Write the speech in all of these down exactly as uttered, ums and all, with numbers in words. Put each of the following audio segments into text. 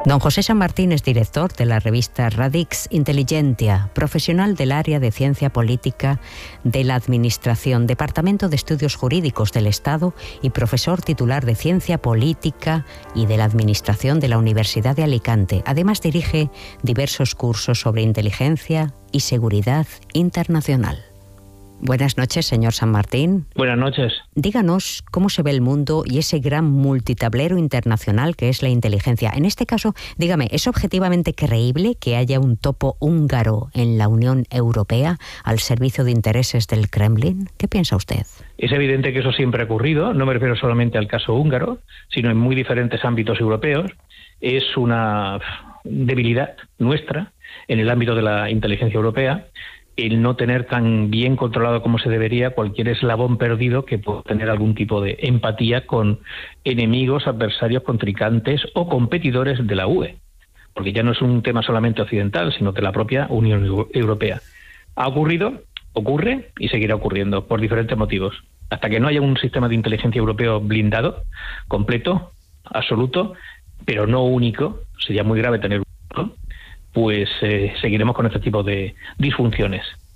Don José San Martín es director de la revista Radix Intelligentia, profesional del área de Ciencia Política de la Administración, Departamento de Estudios Jurídicos del Estado y profesor titular de Ciencia Política y de la Administración de la Universidad de Alicante. Además, dirige diversos cursos sobre inteligencia y seguridad internacional. Buenas noches, señor San Martín. Buenas noches. Díganos cómo se ve el mundo y ese gran multitablero internacional que es la inteligencia. En este caso, dígame, ¿es objetivamente creíble que haya un topo húngaro en la Unión Europea al servicio de intereses del Kremlin? ¿Qué piensa usted? Es evidente que eso siempre ha ocurrido. No me refiero solamente al caso húngaro, sino en muy diferentes ámbitos europeos. Es una debilidad nuestra en el ámbito de la inteligencia europea el no tener tan bien controlado como se debería cualquier eslabón perdido que pueda tener algún tipo de empatía con enemigos, adversarios, contrincantes o competidores de la U E. Porque ya no es un tema solamente occidental, sino de la propia Unión Europea. Ha ocurrido, ocurre y seguirá ocurriendo por diferentes motivos. Hasta que no haya un sistema de inteligencia europeo blindado, completo, absoluto, pero no único, sería muy grave tener uno, pues eh, seguiremos con este tipo de disfunciones.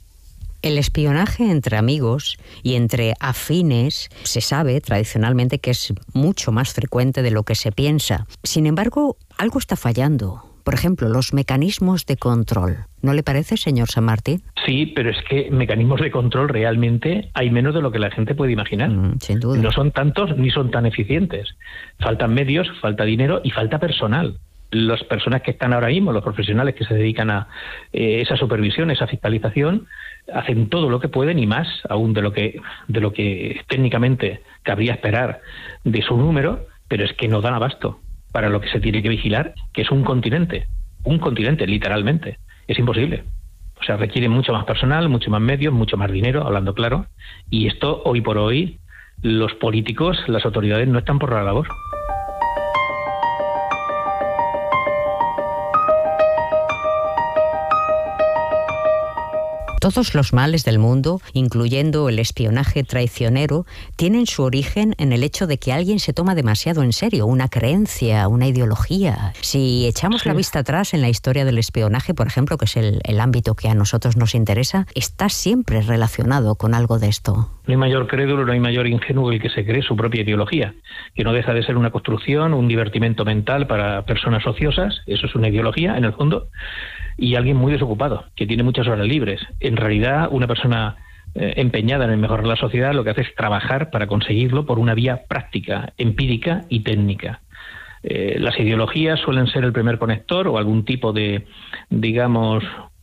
El espionaje entre amigos y entre afines se sabe tradicionalmente que es mucho más frecuente de lo que se piensa. Sin embargo, algo está fallando. Por ejemplo, los mecanismos de control. ¿No le parece, señor San Martín? Sí, pero es que mecanismos de control realmente hay menos de lo que la gente puede imaginar. Mm, sin duda. No son tantos ni son tan eficientes. Faltan medios, falta dinero y falta personal. Las personas que están ahora mismo, los profesionales que se dedican a eh, esa supervisión, esa fiscalización, hacen todo lo que pueden y más aún de lo que de lo que técnicamente cabría esperar de su número, pero es que no dan abasto para lo que se tiene que vigilar, que es un continente, un continente literalmente. Es imposible. O sea, requiere mucho más personal, mucho más medios, mucho más dinero, hablando claro, y esto hoy por hoy los políticos, las autoridades no están por la labor. Todos los males del mundo, incluyendo el espionaje traicionero, tienen su origen en el hecho de que alguien se toma demasiado en serio una creencia, una ideología. Si echamos sí. la vista atrás en la historia del espionaje, por ejemplo, que es el, el ámbito que a nosotros nos interesa, está siempre relacionado con algo de esto. No hay mayor crédulo, no hay mayor ingenuo que el que se cree su propia ideología, que no deja de ser una construcción, un divertimento mental para personas ociosas, eso es una ideología en el fondo, y alguien muy desocupado, que tiene muchas horas libres. En realidad, una persona eh, empeñada en el mejorar la sociedad lo que hace es trabajar para conseguirlo por una vía práctica, empírica y técnica. Eh, las ideologías suelen ser el primer conector o algún tipo de, digamos,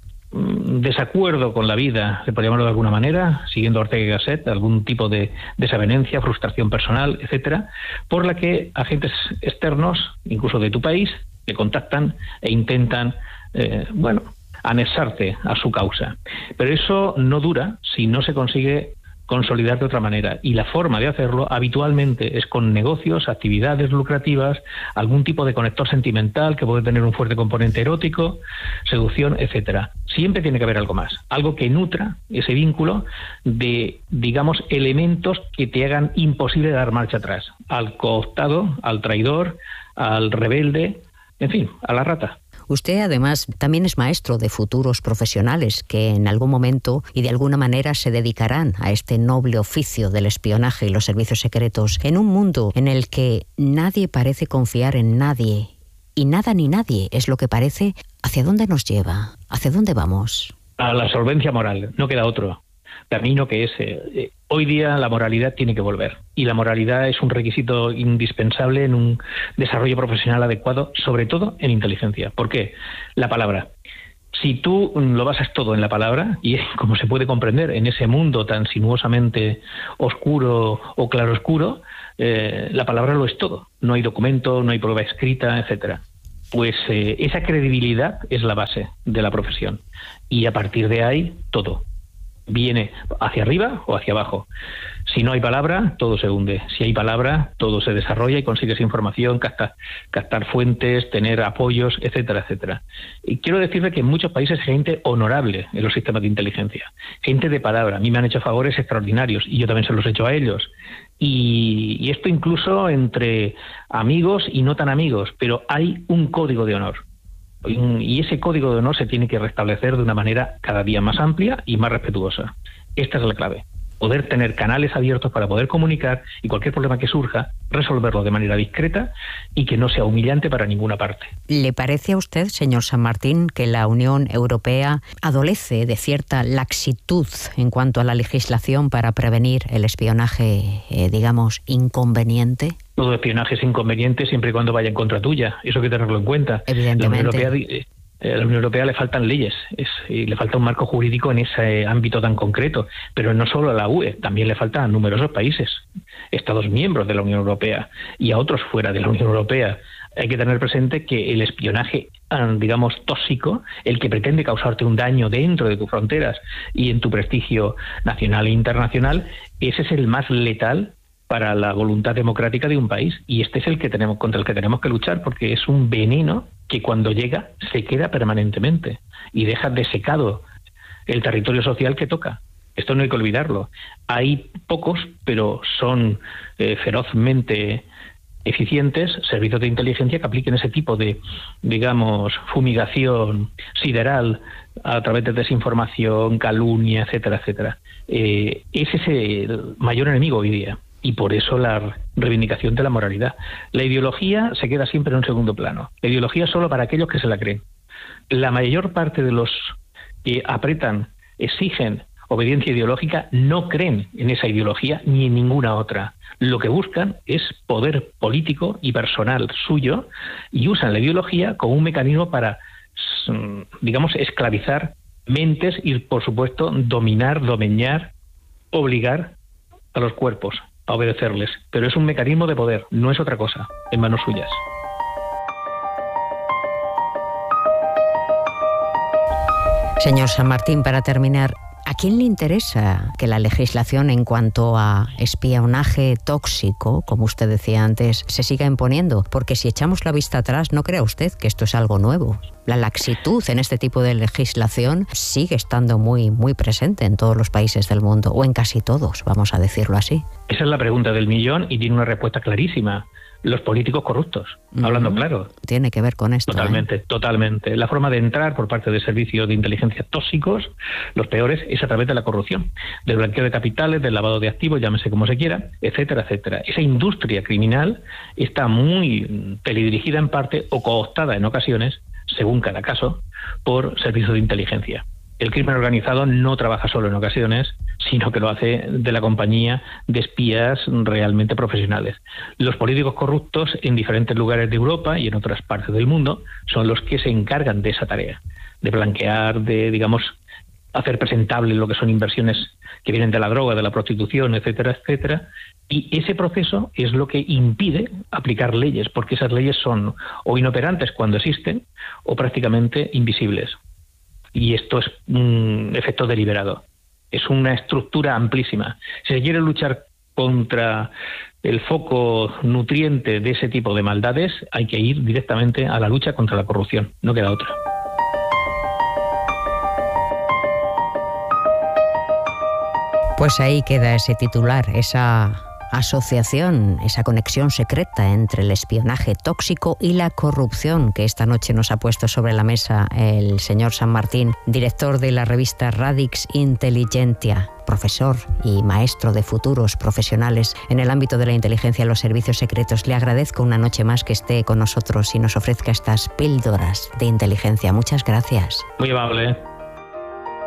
desacuerdo con la vida, se podría llamarlo de alguna manera, siguiendo Ortega y Gasset, algún tipo de desavenencia, frustración personal, etcétera, por la que agentes externos, incluso de tu país, te contactan e intentan, eh, bueno, anexarte a su causa. Pero eso no dura si no se consigue consolidar de otra manera, y la forma de hacerlo habitualmente es con negocios, actividades lucrativas, algún tipo de conector sentimental que puede tener un fuerte componente erótico, seducción, etcétera. Siempre tiene que haber algo más, algo que nutra ese vínculo de, digamos, elementos que te hagan imposible dar marcha atrás, al cooptado, al traidor, al rebelde, en fin, a la rata. Usted, además, también es maestro de futuros profesionales que en algún momento y de alguna manera se dedicarán a este noble oficio del espionaje y los servicios secretos en un mundo en el que nadie parece confiar en nadie y nada ni nadie es lo que parece. ¿Hacia dónde nos lleva? ¿Hacia dónde vamos? A la solvencia moral, no queda otro camino que ese. Eh, hoy día la moralidad tiene que volver, y la moralidad es un requisito indispensable en un desarrollo profesional adecuado, sobre todo en inteligencia. ¿Por qué? La palabra. Si tú lo basas todo en la palabra, y como se puede comprender en ese mundo tan sinuosamente oscuro o claroscuro, eh, la palabra lo es todo. No hay documento, no hay prueba escrita, etcétera. Pues eh, esa credibilidad es la base de la profesión, y a partir de ahí todo viene hacia arriba o hacia abajo. Si no hay palabra, todo se hunde. Si hay palabra, todo se desarrolla y consigues información, captar, captar fuentes, tener apoyos, etcétera, etcétera. Y quiero decirle que en muchos países hay gente honorable en los sistemas de inteligencia, gente de palabra. A mí me han hecho favores extraordinarios y yo también se los he hecho a ellos. Y, y esto incluso entre amigos y no tan amigos, pero hay un código de honor. Y ese código de honor se tiene que restablecer de una manera cada día más amplia y más respetuosa. Esta es la clave. Poder tener canales abiertos para poder comunicar y cualquier problema que surja, resolverlo de manera discreta y que no sea humillante para ninguna parte. ¿Le parece a usted, señor San Martín, que la Unión Europea adolece de cierta laxitud en cuanto a la legislación para prevenir el espionaje, eh, digamos, inconveniente? Todo espionaje es inconveniente siempre y cuando vaya en contra tuya. Eso hay que tenerlo en cuenta. Evidentemente. La Unión Europea, a la Unión Europea le faltan leyes, es, y le falta un marco jurídico en ese ámbito tan concreto, pero no solo a la U E, también le falta a numerosos países, Estados miembros de la Unión Europea y a otros fuera de la Unión Europea. Hay que tener presente que el espionaje, digamos, tóxico, el que pretende causarte un daño dentro de tus fronteras y en tu prestigio nacional e internacional, ese es el más letal para la voluntad democrática de un país, y este es el que tenemos contra el que tenemos que luchar, porque es un veneno que cuando llega se queda permanentemente y deja desecado el territorio social que toca. Esto no hay que olvidarlo. Hay pocos, pero son eh, ferozmente eficientes servicios de inteligencia que apliquen ese tipo de, digamos, fumigación sideral a través de desinformación, calumnia, etcétera, etcétera. Eh, ese es el mayor enemigo hoy día. Y por eso la reivindicación de la moralidad. La ideología se queda siempre en un segundo plano. La ideología es solo para aquellos que se la creen. La mayor parte de los que apretan, exigen obediencia ideológica, no creen en esa ideología ni en ninguna otra. Lo que buscan es poder político y personal suyo y usan la ideología como un mecanismo para, digamos, esclavizar mentes y, por supuesto, dominar, domeñar, obligar a los cuerpos a obedecerles, pero es un mecanismo de poder, no es otra cosa, en manos suyas. Señor San Martín, para terminar, ¿a quién le interesa que la legislación en cuanto a espionaje tóxico, como usted decía antes, se siga imponiendo? Porque si echamos la vista atrás, no crea usted que esto es algo nuevo. La laxitud en este tipo de legislación sigue estando muy, muy presente en todos los países del mundo, o en casi todos, vamos a decirlo así. Esa es la pregunta del millón y tiene una respuesta clarísima. Los políticos corruptos, uh-huh. Hablando claro. Tiene que ver con esto. Totalmente, ¿eh? totalmente. La forma de entrar por parte de servicios de inteligencia tóxicos, los peores, es a través de la corrupción, del blanqueo de capitales, del lavado de activos, llámese como se quiera, etcétera, etcétera. Esa industria criminal está muy teledirigida en parte o cooptada en ocasiones, según cada caso, por servicios de inteligencia. El crimen organizado no trabaja solo en ocasiones, sino que lo hace de la compañía de espías realmente profesionales. Los políticos corruptos en diferentes lugares de Europa y en otras partes del mundo son los que se encargan de esa tarea, de blanquear, de, digamos, hacer presentable lo que son inversiones que vienen de la droga, de la prostitución, etcétera, etcétera. Y ese proceso es lo que impide aplicar leyes, porque esas leyes son o inoperantes cuando existen o prácticamente invisibles. Y esto es un efecto deliberado. Es una estructura amplísima. Si se quiere luchar contra el foco nutriente de ese tipo de maldades, hay que ir directamente a la lucha contra la corrupción. No queda otra. Pues ahí queda ese titular, esa asociación, esa conexión secreta entre el espionaje tóxico y la corrupción que esta noche nos ha puesto sobre la mesa el señor San Martín, director de la revista Radix Intelligentia, profesor y maestro de futuros profesionales en el ámbito de la inteligencia y los servicios secretos. Le agradezco una noche más que esté con nosotros y nos ofrezca estas píldoras de inteligencia. Muchas gracias. Muy amable.